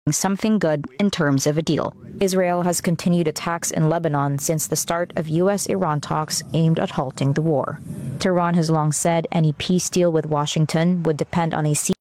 something good in terms of a deal. Israel has continued attacks in Lebanon since the start of U.S.-Iran talks aimed at halting the war. Tehran has long said any peace deal with Washington would depend on a